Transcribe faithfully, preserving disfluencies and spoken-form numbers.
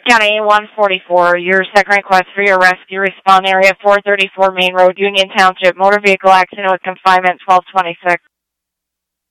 County one forty-four, your second request for your rescue. Respond area four thirty-four Main Road, Union Township. Motor vehicle accident with confinement twelve twenty-six.